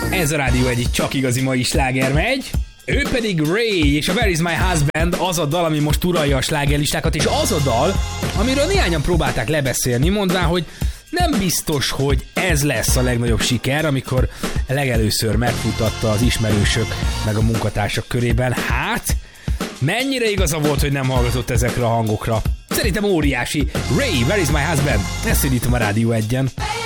Ez a Rádió egy csak igazi mai sláger megy. Ő pedig Ray, és a Where is my husband az a dal, ami most uralja a slágerlistákat, és az a dal, amiről néhányan próbálták lebeszélni, mondván, hogy nem biztos, hogy ez lesz a legnagyobb siker, amikor legelőször megfutatta az ismerősök meg a munkatársak körében. Hát, mennyire igaza volt, hogy nem hallgatott ezekre a hangokra. Szerintem óriási. Ray, Where is my husband? Ezt indítom a Rádió 1-en.